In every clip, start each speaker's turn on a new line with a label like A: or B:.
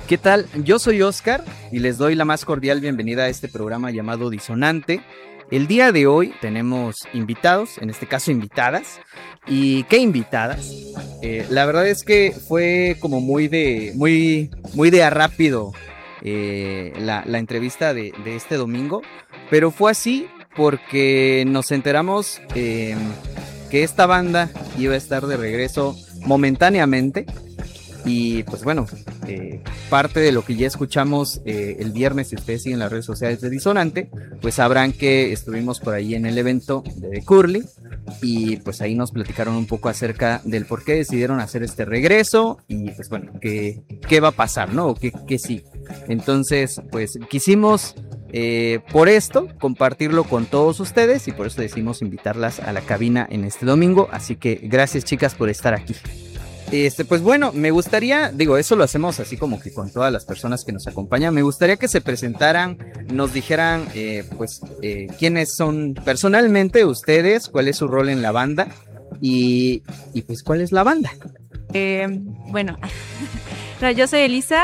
A: ¿Qué tal? Yo soy Oscar y les doy la más cordial bienvenida a este programa llamado Disonante. El día de hoy tenemos invitados, en este caso invitadas. ¿Y qué invitadas? La verdad es que fue como muy de a rápido la entrevista de este domingo, pero fue así porque nos enteramos que esta banda iba a estar de regreso momentáneamente. Y pues bueno, parte de lo que ya escuchamos el viernes, si ustedes siguen las redes sociales de Disonante, pues sabrán que estuvimos por ahí en el evento de The Curly y pues ahí nos platicaron un poco acerca del por qué decidieron hacer este regreso y pues bueno, qué va a pasar, ¿no? O qué sí. Entonces pues quisimos por esto compartirlo con todos ustedes y por eso decidimos invitarlas a la cabina en este domingo, así que gracias chicas por estar aquí. Pues bueno, me gustaría, eso lo hacemos así como que con todas las personas que nos acompañan, me gustaría que se presentaran, nos dijeran, quiénes son personalmente ustedes, cuál es su rol en la banda y pues cuál es la banda.
B: Bueno, yo soy Elisa,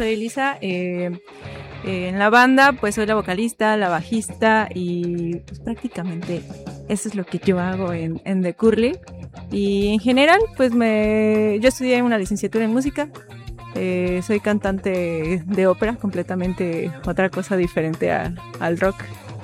B: en la banda pues soy la vocalista, la bajista y pues prácticamente eso es lo que yo hago en The Curly. Y en general, pues yo estudié una licenciatura en música, soy cantante de ópera, completamente otra cosa diferente al rock.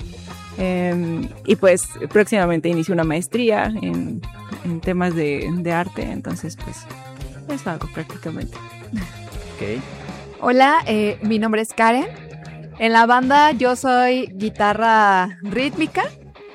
B: Y pues próximamente inicio una maestría en temas de arte, entonces pues eso hago prácticamente.
A: Okay.
C: Hola, mi nombre es Karen. En la banda yo soy guitarra rítmica.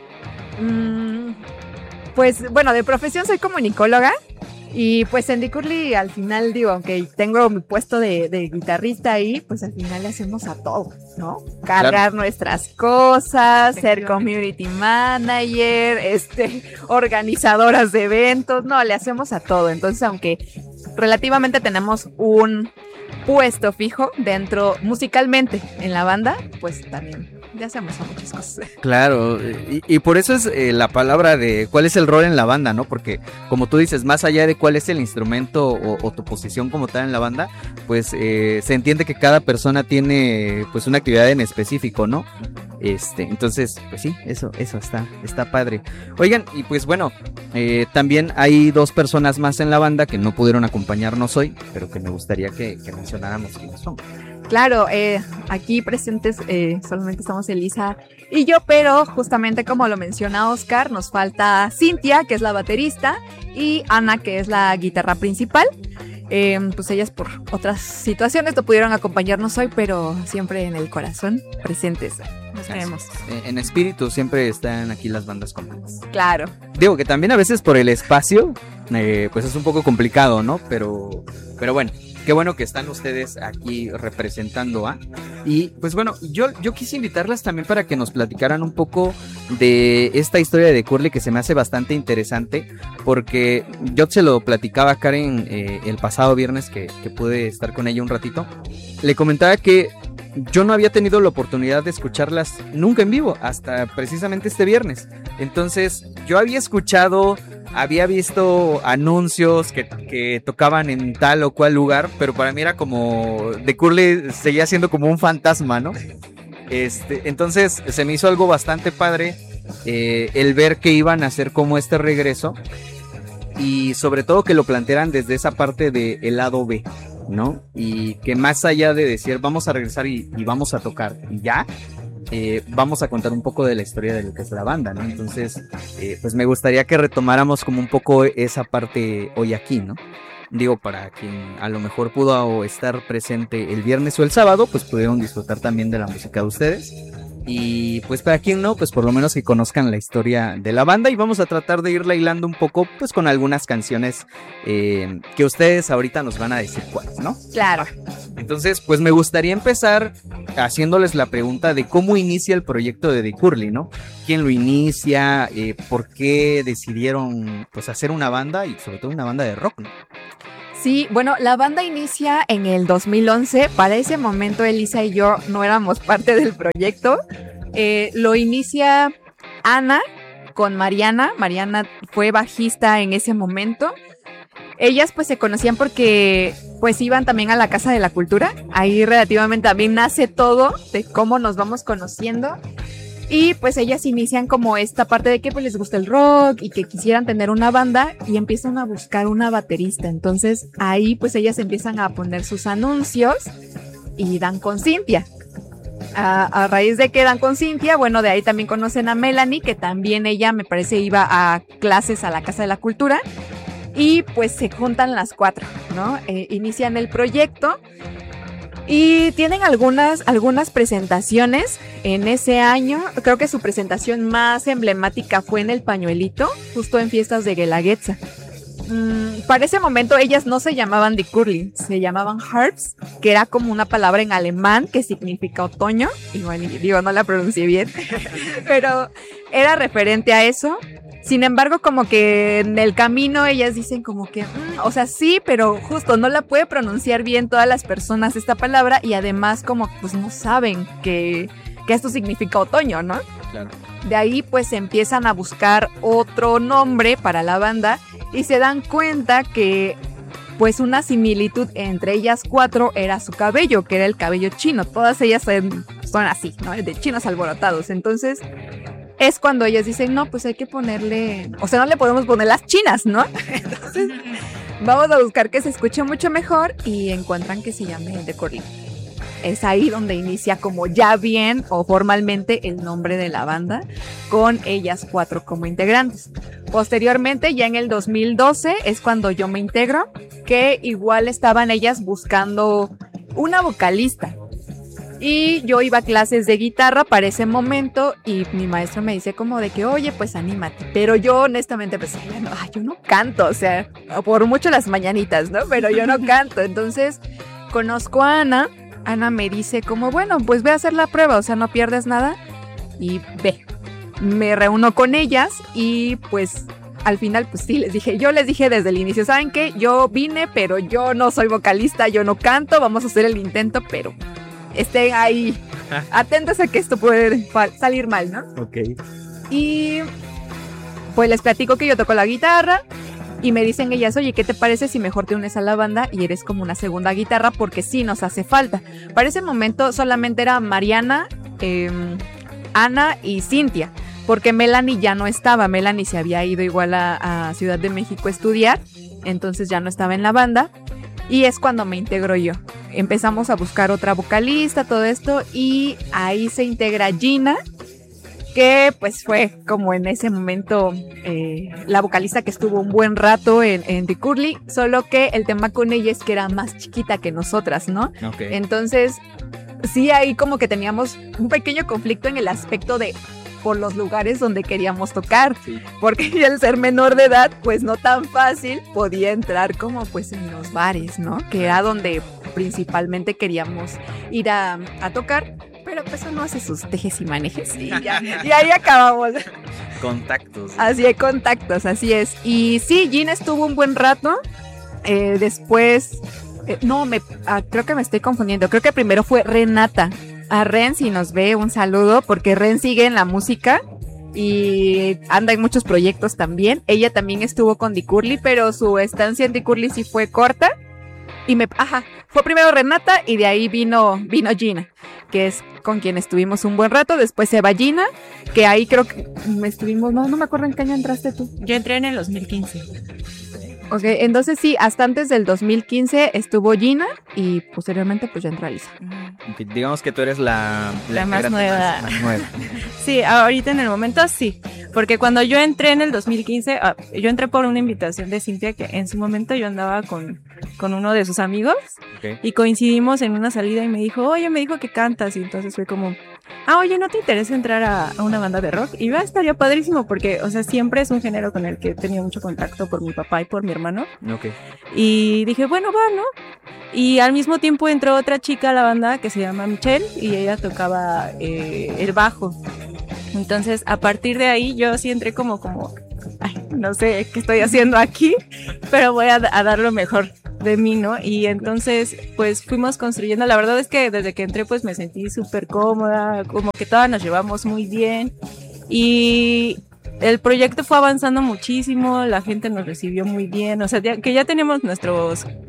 C: Pues bueno, de profesión soy comunicóloga y pues en The Curly al final aunque tengo mi puesto de guitarrista ahí, pues al final le hacemos a todo, ¿no? Cargar nuestras cosas, ser community manager, organizadoras de eventos, no, le hacemos a todo. Entonces, aunque relativamente tenemos un puesto fijo dentro musicalmente en la banda, pues también le hacemos a muchas cosas.
A: Claro, y por eso es la palabra de cuál es el rol en la banda, ¿no? Porque como tú dices, más allá de cuál es el instrumento o tu posición como tal en la banda, pues se entiende que cada persona tiene pues una actividad en específico, ¿no? Entonces, pues sí, eso está padre. Oigan, y pues bueno, también hay dos personas más en la banda que no pudieron acompañarnos hoy, pero que me gustaría que mencionáramos quiénes son.
C: Claro, aquí presentes solamente estamos Elisa y yo, pero justamente como lo menciona Oscar, nos falta Cintia, que es la baterista, y Ana, que es la guitarra principal. Pues ellas por otras situaciones no pudieron acompañarnos hoy, pero siempre en el corazón presentes. Nos vemos.
A: En espíritu siempre están aquí las bandas completas.
C: Claro.
A: Digo que también a veces por el espacio, pues es un poco complicado, ¿no? Pero bueno. Qué bueno que están ustedes aquí representando y pues bueno, yo quise invitarlas también para que nos platicaran un poco de esta historia de The Curly que se me hace bastante interesante porque yo se lo platicaba a Karen el pasado viernes que pude estar con ella un ratito. Le comentaba que yo no había tenido la oportunidad de escucharlas nunca en vivo hasta precisamente este viernes. Entonces yo había visto anuncios que tocaban en tal o cual lugar, pero para mí era como The Curly seguía siendo como un fantasma, ¿no? Entonces se me hizo algo bastante padre el ver que iban a hacer como este regreso y sobre todo que lo plantearan desde esa parte del lado B, ¿no? Y que más allá de decir vamos a regresar y vamos a tocar y ya, vamos a contar un poco de la historia de lo que es la banda, ¿no? Entonces, pues me gustaría que retomáramos como un poco esa parte hoy aquí, ¿no? Digo, para quien a lo mejor pudo estar presente el viernes o el sábado, pues pudieron disfrutar también de la música de ustedes. Y pues para quien no, pues por lo menos que conozcan la historia de la banda y vamos a tratar de irla hilando un poco pues con algunas canciones que ustedes ahorita nos van a decir cuáles, ¿no?
C: Claro.
A: Entonces pues me gustaría empezar haciéndoles la pregunta de cómo inicia el proyecto de The Curly, ¿no? ¿Quién lo inicia? ¿Por qué decidieron pues hacer una banda y sobre todo una banda de rock, ¿no?
C: Sí, bueno, la banda inicia en el 2011. Para ese momento Elisa y yo no éramos parte del proyecto. Lo inicia Ana con Mariana. Mariana fue bajista en ese momento. Ellas pues se conocían porque pues iban también a la Casa de la Cultura. Ahí relativamente también nace todo de cómo nos vamos conociendo. Y pues ellas inician como esta parte de que pues les gusta el rock y que quisieran tener una banda y empiezan a buscar una baterista. Entonces ahí pues ellas empiezan a poner sus anuncios y dan con Cintia. A raíz de que dan con Cintia, bueno, de ahí también conocen a Melanie, que también ella me parece iba a clases a la Casa de la Cultura. Y pues se juntan las cuatro, ¿no? Inician el proyecto. Y tienen algunas presentaciones en ese año. Creo que su presentación más emblemática fue en el Pañuelito, justo en fiestas de Guelaguetza. Para ese momento ellas no se llamaban Die Curly, se llamaban Herbst, que era como una palabra en alemán que significa otoño. Igual digo, no la pronuncié bien, pero era referente a eso. Sin embargo, como que en el camino ellas dicen como que, o sea, sí, pero justo no la puede pronunciar bien todas las personas esta palabra y además como pues no saben que esto significa otoño, ¿no?
A: Claro.
C: De ahí pues empiezan a buscar otro nombre para la banda y se dan cuenta que pues una similitud entre ellas cuatro era su cabello, que era el cabello chino. Todas ellas son así, ¿no? De chinos alborotados. Entonces es cuando ellas dicen, no, pues hay que ponerle, o sea, no le podemos poner las chinas, ¿no? Entonces vamos a buscar que se escuche mucho mejor y encuentran que se llame The Curly. Es ahí donde inicia como ya bien o formalmente el nombre de la banda, con ellas cuatro como integrantes. Posteriormente, ya en el 2012, es cuando yo me integro, que igual estaban ellas buscando una vocalista. Y yo iba a clases de guitarra para ese momento y mi maestro me dice como de que, oye, pues anímate. Pero yo honestamente pensé, yo no canto, o sea, por mucho las mañanitas, ¿no? Pero yo no canto. Entonces conozco a Ana. Ana me dice como, bueno, pues ve a hacer la prueba, o sea, no pierdes nada. Y ve, me reúno con ellas y pues al final, pues sí, yo les dije desde el inicio, ¿saben qué? Yo vine, pero yo no soy vocalista, yo no canto, vamos a hacer el intento, pero estén ahí atentos a que esto puede salir mal, ¿no?
A: Ok.
C: Y pues les platico que yo toco la guitarra y me dicen ellas, oye, ¿qué te parece si mejor te unes a la banda y eres como una segunda guitarra? Porque sí nos hace falta. Para ese momento solamente era Mariana, Ana y Cintia, porque Melanie ya no estaba. Melanie se había ido igual a Ciudad de México a estudiar, entonces ya no estaba en la banda. Y es cuando me integro yo. Empezamos a buscar otra vocalista, todo esto, y ahí se integra Gina, que pues fue como en ese momento la vocalista que estuvo un buen rato en The Curly, solo que el tema con ella es que era más chiquita que nosotras, ¿no?
A: Okay.
C: Entonces, sí, ahí como que teníamos un pequeño conflicto en el aspecto de por los lugares donde queríamos tocar, sí. Porque ella al ser menor de edad, pues no tan fácil podía entrar como pues en los bares, ¿no? Que era donde principalmente queríamos ir a tocar, pero pues uno hace sus tejes y manejes y ahí acabamos.
A: Contactos.
C: Así hay contactos, así es. Y sí, Gina estuvo un buen rato, después, creo que me estoy confundiendo, creo que primero fue Renata. A Ren, si nos ve, un saludo, porque Ren sigue en la música y anda en muchos proyectos también. Ella también estuvo con The Curly, pero su estancia en The Curly sí fue corta. Y fue primero Renata y de ahí vino Gina, que es con quien estuvimos un buen rato. Después se va Gina, que ahí creo que estuvimos, no me acuerdo en qué año entraste tú.
B: Yo entré en el 2015.
C: Ok, entonces sí, hasta antes del 2015 estuvo Gina y posteriormente pues ya entró Alisa.
A: Okay, digamos que tú eres la
B: más nueva.
A: Más nueva.
B: Sí, ahorita en el momento sí, porque cuando yo entré en el 2015, yo entré por una invitación de Cintia, que en su momento yo andaba con uno de sus amigos, okay. Y coincidimos en una salida y me dijo que cantas, y entonces fue como, oye, ¿no te interesa entrar a una banda de rock? Y estaría padrísimo porque, o sea, siempre es un género con el que he tenido mucho contacto por mi papá y por mi hermano.
A: Okay.
B: Y dije, bueno, va, ¿no? Y al mismo tiempo entró otra chica a la banda que se llama Michelle y ella tocaba el bajo. Entonces, a partir de ahí, yo sí entré como, no sé qué estoy haciendo aquí, pero voy a dar lo mejor de mí, ¿no? Y entonces, pues fuimos construyendo. La verdad es que desde que entré, pues me sentí súper cómoda, como que todas nos llevamos muy bien. Y el proyecto fue avanzando muchísimo, la gente nos recibió muy bien, o sea, que ya teníamos nuestros